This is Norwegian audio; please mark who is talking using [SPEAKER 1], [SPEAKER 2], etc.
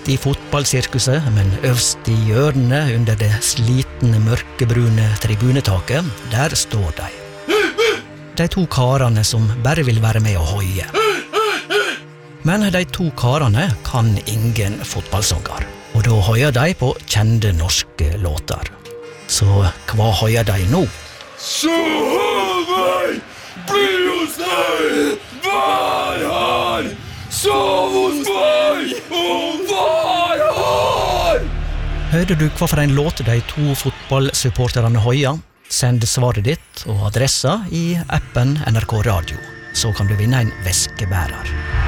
[SPEAKER 1] midt i fotballsirkuset, men øverst i hjørnet under det slitne mørkebrune tribunetaket, der står de. De to karene som bare vil være med og hoie. Men de to karene kan ingen fotballsanger, og da hoier de på kjente norske låter. Så hva hoier de nå?
[SPEAKER 2] Så meg, bli hos deg, vær her, sov hos meg, og vær her!
[SPEAKER 1] Hørte du hva for en låt de to fotballsupporterne hoier? Send svaret ditt og adressa i appen NRK Radio, så kan du vinne en veskebærer.